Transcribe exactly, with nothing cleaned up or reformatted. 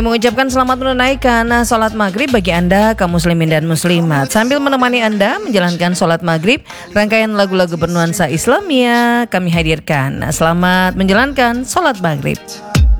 Mengucapkan selamat menunaikan sholat maghrib bagi Anda kaum muslimin dan muslimat. Sambil menemani Anda menjalankan sholat maghrib, rangkaian lagu-lagu bernuansa Islamia kami hadirkan. Selamat menjalankan sholat maghrib.